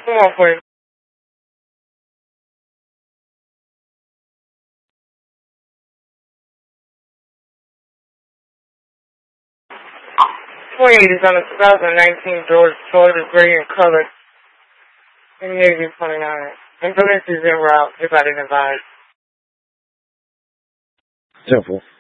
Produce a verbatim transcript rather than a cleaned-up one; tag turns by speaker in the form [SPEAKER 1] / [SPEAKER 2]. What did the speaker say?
[SPEAKER 1] Come on, please. twenty-eight is on a two thousand nineteen George Toyota gray in color. And Navy twenty-nine. Ambulance is en route if I didn't advise.
[SPEAKER 2] Simple.